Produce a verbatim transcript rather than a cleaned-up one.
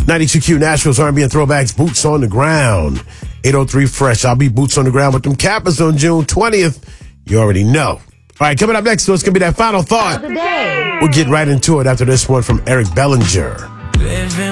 ninety-two Q Nashville's R and B and throwbacks, Boots on the Ground. eight oh three Fresh. I'll be Boots on the Ground with them Kappas on June twentieth. You already know. All right, coming up next, so it's going to be that final thought. We'll get right into it after this one from Eric Bellinger.